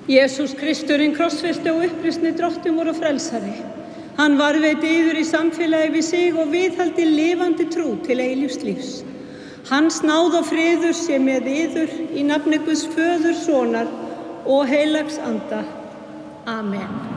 Jesús Kristurinn krossfesti og uppreisni drottinn vor og frelsari. Hann varðveiti yður í samfélagi við sig og viðhaldi lifandi trú til eilífs lífs. Hans náð og friður sé með yður í nafni Guðs Föður, Sonar og heilags Anda. Amen.